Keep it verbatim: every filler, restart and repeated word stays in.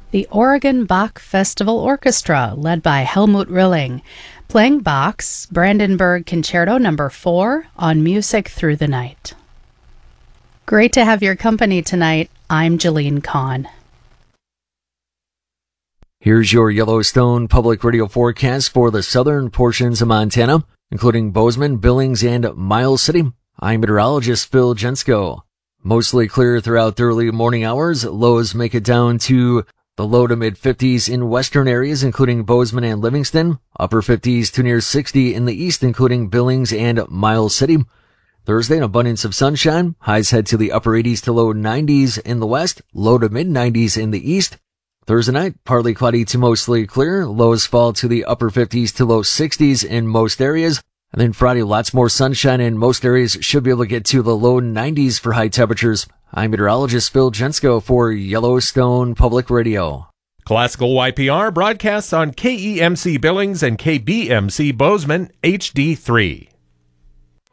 The Oregon Bach Festival Orchestra, led by Helmut Rilling, playing Bach's Brandenburg Concerto number four on Music Through the Night. Great to have your company tonight. I'm Jeline Kahn. Here's your Yellowstone Public Radio forecast for the southern portions of Montana, including Bozeman, Billings, and Miles City. I'm meteorologist Phil Jensko. Mostly clear throughout the early morning hours. Lows make it down to the low to mid fifties in western areas, including Bozeman and Livingston. Upper fifties to near sixty in the east, including Billings and Miles City. Thursday, an abundance of sunshine. Highs head to the upper eighties to low nineties in the west, low to mid nineties in the east. Thursday night, partly cloudy to mostly clear. Lows fall to the upper fifties to low sixties in most areas. And then Friday, lots more sunshine in most areas. Should be able to get to the low nineties for high temperatures. I'm meteorologist Phil Jensko for Yellowstone Public Radio. Classical Y P R broadcasts on K E M C Billings and K B M C Bozeman H D three.